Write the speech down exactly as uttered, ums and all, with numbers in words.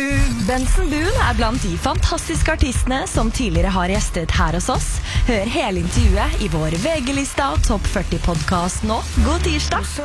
Benson Boone er blant de fantastiske artistene som tidligere har gjestet her hos oss. Hør hele intervjuet i vår V G-lista Topp førti podcast nå. God tirsdag!